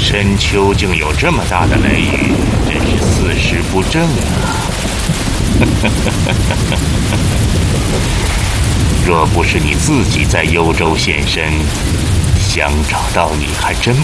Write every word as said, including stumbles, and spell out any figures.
深秋竟有这么大的雷雨，真是四时不正啊！若不是你自己在幽州现身，想找到你还真